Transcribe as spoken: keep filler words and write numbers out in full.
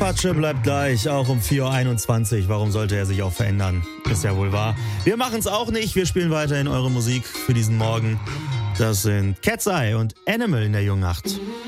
Apache bleibt gleich, auch um vier Uhr einundzwanzig. Warum sollte er sich auch verändern? Ist ja wohl wahr. Wir machen es auch nicht. Wir spielen weiterhin eure Musik für diesen Morgen. Das sind Cat's Eye und Animal in der Jungnacht.